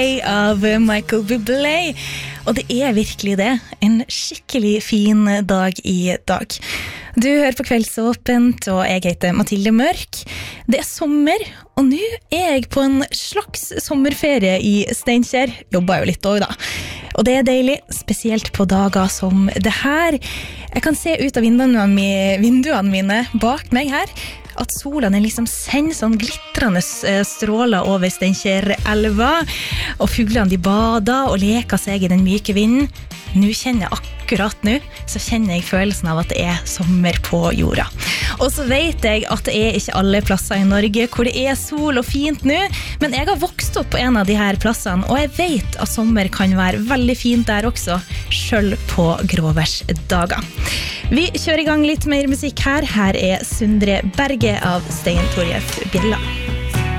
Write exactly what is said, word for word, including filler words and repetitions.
av Michael Bublé. Og det er virkelig det. En skikkelig fin dag i dag. Du hører på Kveldsåpent, og jeg heter Mathilde Mørk. Det er sommer, og nå er jeg på en slags sommerferie i Steinkjer. Jobber jo litt også da. Og det er deilig, spesielt på dager som det her. Jeg kan se ut av vinduene mine, vinduene mine bak meg her, at solen er liksom sender sånn glittrende stråler over Steinkjer-elva, og fuglene de bader og leker seg i den myke vinden. Nå kjenner jeg akkurat nå, så kjenner jeg følelsen av at det er sommer på jorda. Og så vet jeg at det er ikke alle plasser i Norge hvor det er sol og fint nå, men jeg har vokst opp på en av de her plassene, og jeg vet at sommer kan være veldig fint der også, selv på gråværsdager. Vi kjører i gang litt mer musikk her. Her er Sundre Berge av Stein Torjef Bjella.